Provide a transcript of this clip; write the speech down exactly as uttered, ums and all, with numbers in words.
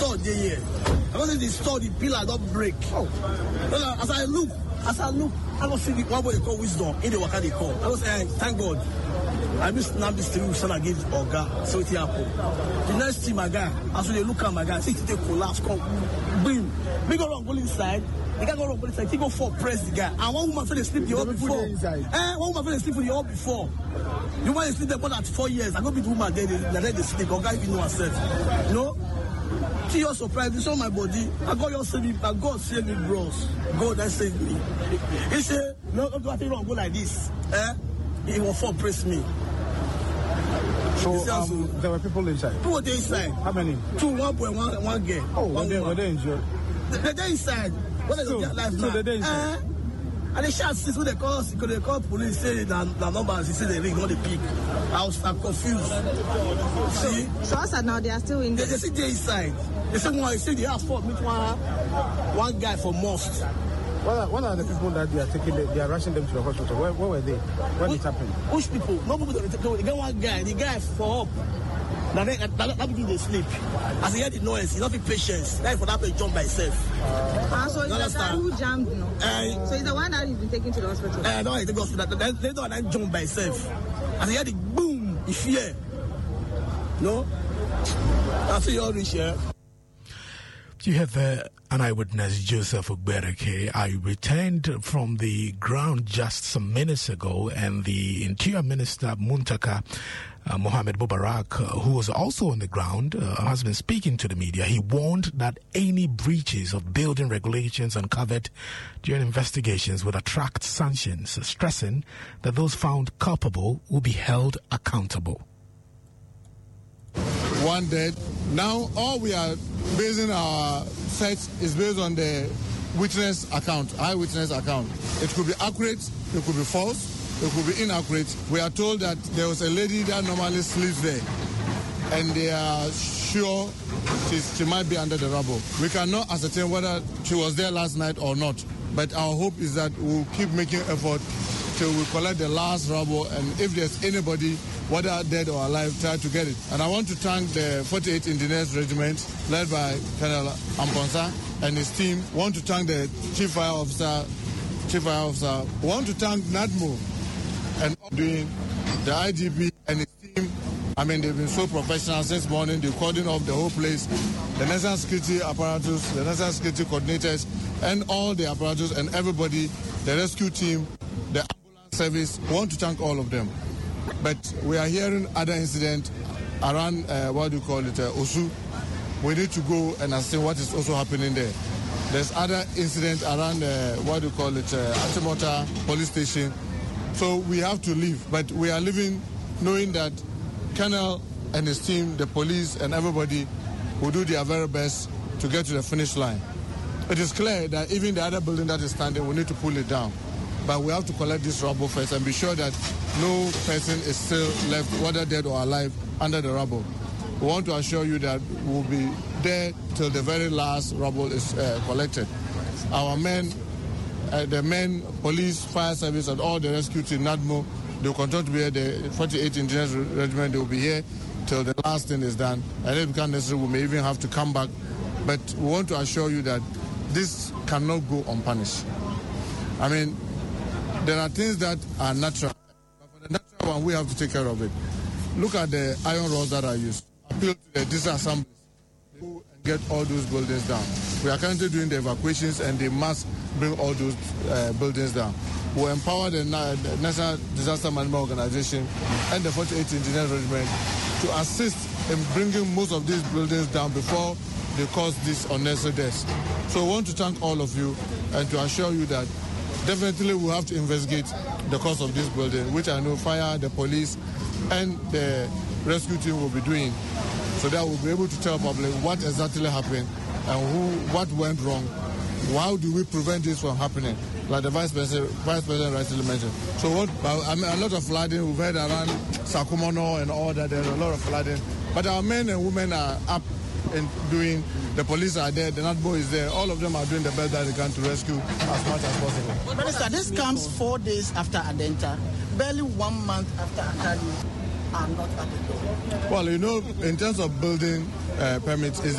store there here. I don't think the store, the pillar don't break. Oh. As I look, as I look, I don't see the one boy they call Wisdom in the waka they call. I was saying, thank God. I miss now this three weeks and I give Oga, so it happened. The next thing, my guy, as they look at my guy, see it collapse, come, boom. We go wrong, go inside. The guy go wrong, go inside. He go for press the guy. And one woman fell asleep the hall before. Eh, one woman fell asleep for the hall before. The woman is sleep there for that four years. I go be the woman there, they let the sleep. Oga even know herself. You know? To your surprise, it's on my body. I got your save me, I God save me, bros. God that saved me. He said, no, don't do anything wrong, go like this. Eh? He will for press me. So um, there were people inside? People were inside. How many? Two, one boy, one, one girl. Oh, one were, they, were they injured? They, they're inside. What so, is life so now? they're inside? Uh, and they shout since when they call, because they call police, say the numbers, he said they ring, not the peak. I was I'm confused. See? So outside now, they are still in They, there? they see they inside. They say, one, they say they have fought meet one, one guy for mosque. What are, what are the people that they are taking, they, they are rushing them to the hospital? Where, where were they? When it happened? Which people? No people, they, they get one guy, the guy for up. Now they, that, that, that begin they sleep. As he heard the noise, he not be patience. That for that place jump by himself. Uh, so it's the guy who jumped, no? Uh, so he's the one that has been taken to the hospital? Uh, no, he take hospital. They, they don't that jump by himself. As he heard the boom, he fear. No? That's what you're rich here. You have uh, an eyewitness, Joseph Ogbereke. I returned from the ground just some minutes ago, and the Interior Minister, Muntaka uh, Mohamed Mubarak, uh, who was also on the ground, uh, has been speaking to the media. He warned that any breaches of building regulations uncovered during investigations would attract sanctions, stressing that those found culpable will be held accountable. One dead. Now all we are basing our search is based on the witness account, eyewitness account. It could be accurate, it could be false, it could be inaccurate. We are told that there was a lady that normally sleeps there, and they are sure she's, she might be under the rubble. We cannot ascertain whether she was there last night or not, but our hope is that we'll keep making effort till we collect the last rubble, and if there's anybody, whether dead or alive, try to get it. And I want to thank the forty-eighth Engineers Regiment, led by Colonel Amponsa and his team. I want to thank the Chief Fire Officer, Chief Fire Officer. I want to thank NADMO and doing the I G P and his team. I mean, they've been so professional since morning. They're cording off the whole place. The national security apparatus, the national security coordinators, and all the apparatus and everybody, the rescue team, the ambulance service. I want to thank all of them. But we are hearing other incidents around, uh, what do you call it, uh, Osu. We need to go and ascertain what is also happening there. There's other incidents around, uh, what do you call it, uh, Achimota police station. So we have to leave. But we are leaving knowing that Colonel and his team, the police and everybody will do their very best to get to the finish line. It is clear that even the other building that is standing, we need to pull it down. But we have to collect this rubble first and be sure that no person is still left, whether dead or alive, under the rubble. We want to assure you that we'll be there till the very last rubble is uh, collected. Our men, uh, the men, police, fire service, and all the rescue team, NADMO, they will continue to be here. The forty-eighth Engineers Regiment, they will be here till the last thing is done. And if it becomes necessary, we may even have to come back. But we want to assure you that this cannot go unpunished. I mean, there are things that are natural, but for the natural one, we have to take care of it. Look at the iron rods that are used. Appeal to the disassemblies. They go and get all those buildings down. We are currently doing the evacuations, and they must bring all those uh, buildings down. We will empower the, the National Disaster Management Organization and the forty-eighth Engineers Regiment to assist in bringing most of these buildings down before they cause these unnecessary deaths. So I want to thank all of you and to assure you that definitely we have to investigate the cause of this building, which I know fire, the police, and the rescue team will be doing, so that we'll be able to tell the public what exactly happened and who, what went wrong. How do we prevent this from happening? Like the Vice President, Vice President rightly mentioned. So what? I mean, a lot of flooding. We've heard around Sakumono and all that. There's a lot of flooding. But our men and women are up and doing. The police are there. The NADMO is there. All of them are doing the best that they can to rescue as much as possible. Minister, this comes four days after Adenta, barely one month after Akari are not at the door. Well, you know, in terms of building uh, permits, is